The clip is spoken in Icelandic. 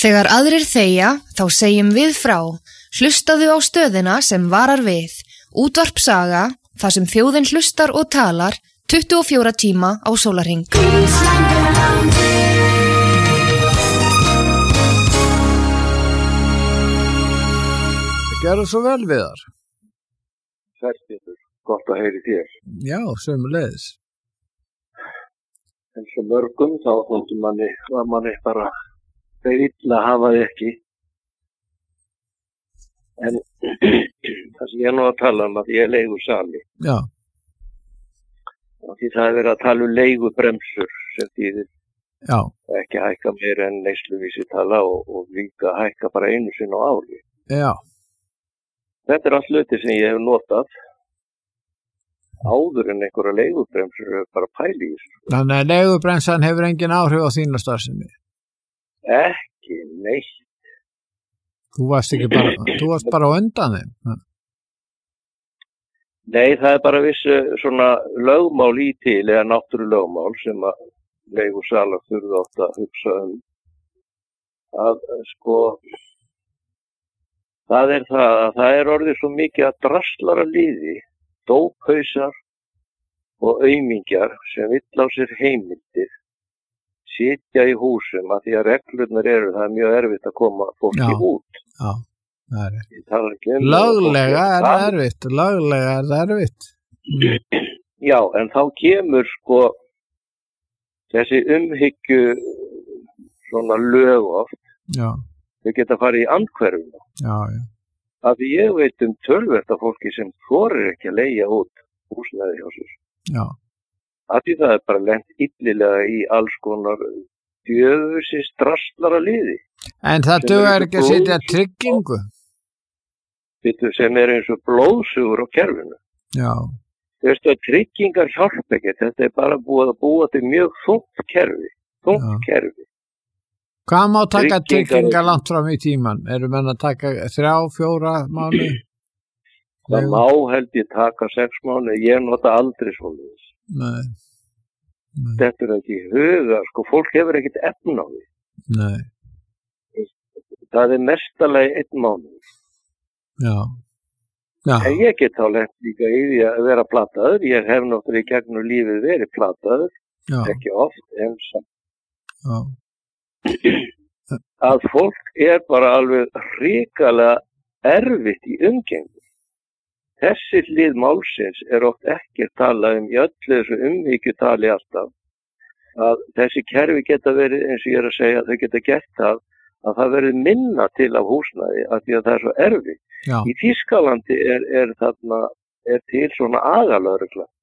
Þegar aðrir þegja, þá segjum við frá. Hlustaðu á stöðina sem varar við. Útvarp Saga, þar sem þjóðin hlustar og talar 24 tíma á sólarhring. Gerðu svo vel við þar. Sæstindur, gott að heyri þér. Já, sömuleiðis. En svo mörgum þá þóttu manni bara þeir illa hafa þið ekki. En það sem ég nú að tala að ég leigusali. Já. Og því það verið að tala leigubremsur sem þýðir Já. Ekki hækka meir en neysluvísitala og líka hækka bara einu sinni á ári. Já. Þetta allt hluti sem ég hef notað áður en einhverja leigubremsur bara pæli í þessu. Þannig að leigubremsan hefur engin áhrif á þína starfsemi? Ekki neitt. Þú varst bara á undan þeim? Nei, það bara vissu svona lögmál í til eða náttúrulögmál sem að leigusalar þurfa oft að hugsa að sko það að það orðið svo mikið að draslara liði, dóphausar og aumingjar sem vill á sér heimildir sitja í húsum að því að reglurnar það mjög erfitt að koma fólki út. Já, það er erfitt. Löglega er erfitt. Já, en þá kemur sko þessi umhyggju svona lög oft. Já. Þau geta farið í andhverfuna. Já. Af því ég veit töluvert af fólki sem þorir ekki að leigja út húsnæði hjá sér. Já. Af því það bara lent illilega í alls konar djöfusins draslara liði. En það dugar ekki að setja tryggingu? Sem eins og blóðsugur á kerfinu. Já. Þú veist að tryggingar hjálpa ekki. Þetta bara búið að búa til mjög þungt kerfi. Kerfi. Hvað má taka tryggingar langt fram í tíman? Eru menn að taka 3-4 mánuði? Það má held ég taka 6 mánuði. Ég nota aldrei svoleiðis. Nei. Þetta ekki í huga. Sko, fólk hefur ekkert efn á því. Nei. Það mestalagi 1 mánuð. Já. En ég get þá lent líka í því að vera plataður. Ég hef náttúrulega í gegnum lífið verið plataður. Já. Ekki oft, en samt. Já. Að fólk bara alveg hrikalega erfitt í umgengu. Þessi hlið málsins oft ekki talað í öllu þessu umhyggjutali alltaf. Að þessi kerfi geta verið, eins og ég að segja, þau geta gert það að það verið minna til af húsnæði af því að það svo erfitt. Já. Í Þýskalandi til svona agalögregla